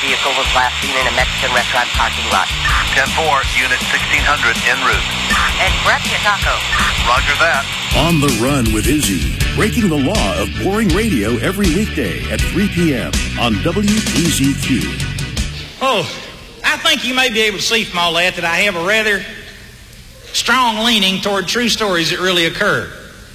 vehicle was last seen in a Mexican restaurant parking lot. 10-4, Unit 1600 en route. And grab your taco. Roger that. On the Run with Izzy, breaking the law of boring radio every weekday at 3 p.m. on WPZQ. Oh, I think you may be able to see from all that I have a rather strong leaning toward true stories that really occurred.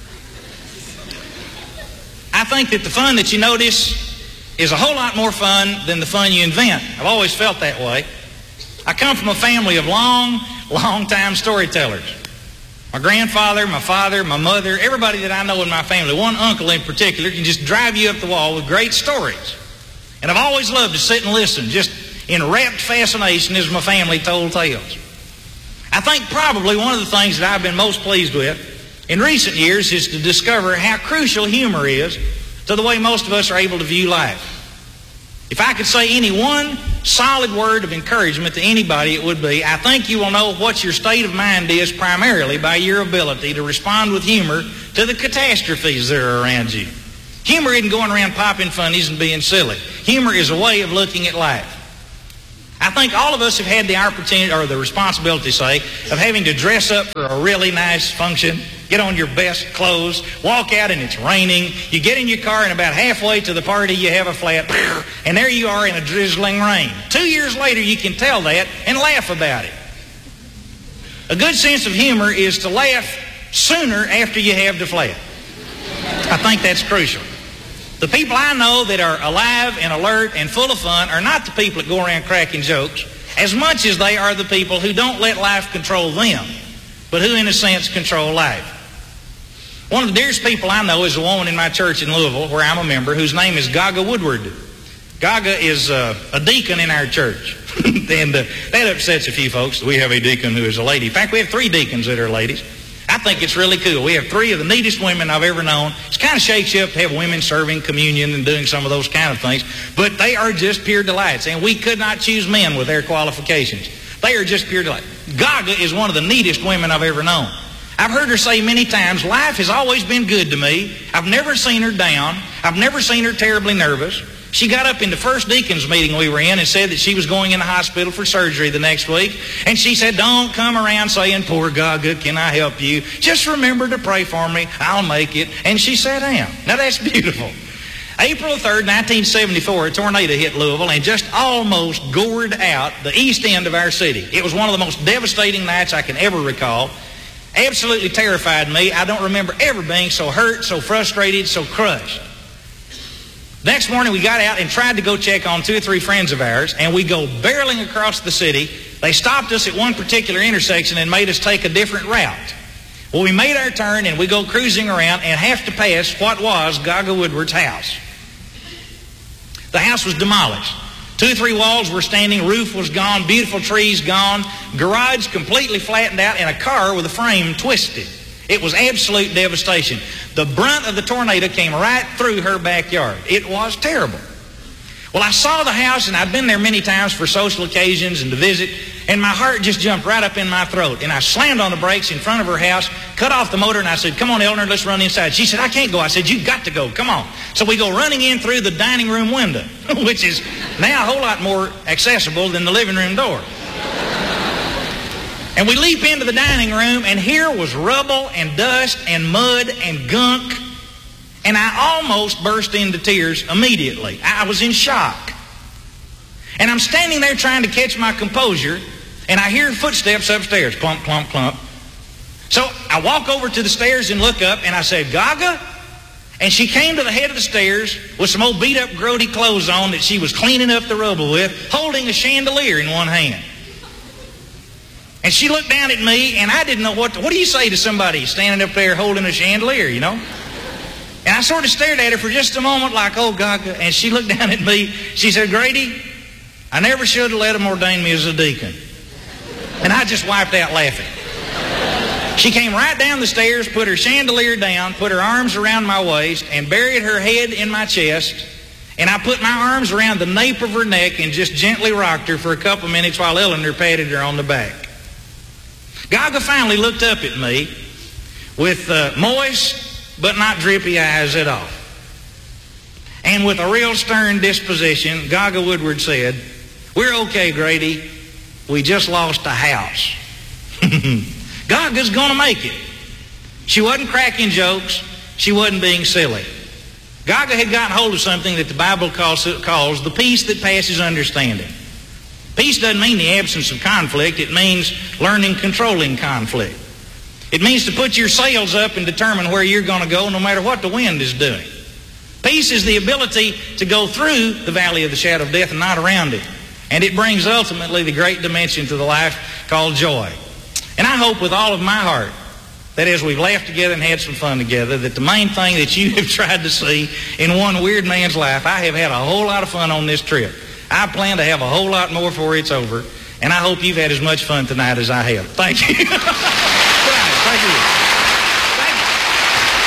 I think that the fun that you notice is a whole lot more fun than the fun you invent. I've always felt that way. I come from a family of long-time storytellers. My grandfather, my father, my mother, everybody that I know in my family, one uncle in particular, can just drive you up the wall with great stories. And I've always loved to sit and listen, just in rapt fascination as my family told tales. I think probably one of the things that I've been most pleased with in recent years is to discover how crucial humor is to the way most of us are able to view life. If I could say any one solid word of encouragement to anybody, it would be, I think you will know what your state of mind is primarily by your ability to respond with humor to the catastrophes that are around you. Humor isn't going around popping funnies and being silly. Humor is a way of looking at life. I think all of us have had the opportunity, or the responsibility, say, of having to dress up for a really nice function, get on your best clothes, walk out and it's raining. You get in your car and about halfway to the party you have a flat, and there you are in a drizzling rain. 2 years later you can tell that and laugh about it. A good sense of humor is to laugh sooner after you have the flat. I think that's crucial. The people I know that are alive and alert and full of fun are not the people that go around cracking jokes as much as they are the people who don't let life control them, but who in a sense control life. One of the dearest people I know is a woman in my church in Louisville where I'm a member whose name is Gaga Woodward. Gaga is a deacon in our church. And that upsets a few folks. We have a deacon who is a lady. In fact, we have 3 deacons that are ladies. I think it's really cool. We have 3 of the neatest women I've ever known. It kind of shakes you up to have women serving communion and doing some of those kind of things. But they are just pure delights. And we could not choose men with their qualifications. They are just pure delight. Gaga is one of the neatest women I've ever known. I've heard her say many times, life has always been good to me. I've never seen her down. I've never seen her terribly nervous. She got up in the first deacon's meeting we were in and said that she was going in the hospital for surgery the next week. And she said, don't come around saying, poor Gaga, can I help you? Just remember to pray for me. I'll make it. And she sat down. Now that's beautiful. April 3rd, 1974, a tornado hit Louisville and just almost gored out the east end of our city. It was one of the most devastating nights I can ever recall. Absolutely terrified me. I don't remember ever being so hurt, so frustrated, so crushed. Next morning we got out and tried to go check on 2 or 3 friends of ours, and we go barreling across the city. They stopped us at one particular intersection and made us take a different route. Well, we made our turn and we go cruising around and have to pass what was Gaga Woodward's house. The house was demolished. 2 or 3 walls were standing, roof was gone, beautiful trees gone, garage completely flattened out, and a car with a frame twisted. It was absolute devastation. The brunt of the tornado came right through her backyard. It was terrible. Well, I saw the house, and I'd been there many times for social occasions and to visit, and my heart just jumped right up in my throat. And I slammed on the brakes in front of her house, cut off the motor, and I said, come on, Eleanor, let's run inside. She said, I can't go. I said, you've got to go. Come on. So we go running in through the dining room window, which is now a whole lot more accessible than the living room door. And we leap into the dining room, and here was rubble and dust and mud and gunk. And I almost burst into tears immediately. I was in shock. And I'm standing there trying to catch my composure, and I hear footsteps upstairs, clump, clump, clump. So I walk over to the stairs and look up, and I said, Gaga? And she came to the head of the stairs with some old beat-up, grody clothes on that she was cleaning up the rubble with, holding a chandelier in one hand. And she looked down at me, and I didn't know what do you say to somebody standing up there holding a chandelier, you know? And I sort of stared at her for just a moment like, oh, Gaga. And she looked down at me. She said, Grady, I never should have let them ordain me as a deacon. And I just wiped out laughing. She came right down the stairs, put her chandelier down, put her arms around my waist, and buried her head in my chest. And I put my arms around the nape of her neck and just gently rocked her for a couple of minutes while Eleanor patted her on the back. Gaga finally looked up at me with moist but not drippy eyes at all. And with a real stern disposition, Gaga Woodward said, We're okay, Grady. We just lost a house. Gaga's going to make it. She wasn't cracking jokes. She wasn't being silly. Gaga had gotten hold of something that the Bible calls the peace that passes understanding. Peace doesn't mean the absence of conflict. It means learning controlling conflict. It means to put your sails up and determine where you're going to go no matter what the wind is doing. Peace is the ability to go through the valley of the shadow of death and not around it. And it brings ultimately the great dimension to the life called joy. And I hope with all of my heart that as we've laughed together and had some fun together, that the main thing that you have tried to see in one weird man's life, I have had a whole lot of fun on this trip. I plan to have a whole lot more before it's over. And I hope you've had as much fun tonight as I have. Thank you.